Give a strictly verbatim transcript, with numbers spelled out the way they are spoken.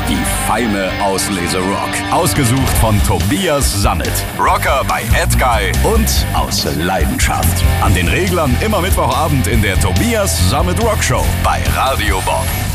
Die feine Auslese Rock. Ausgesucht von Tobias Sammet. Rocker bei Edguy und aus Leidenschaft. An den Reglern immer Mittwochabend in der Tobias Sammet Rock Show bei Radio Bob.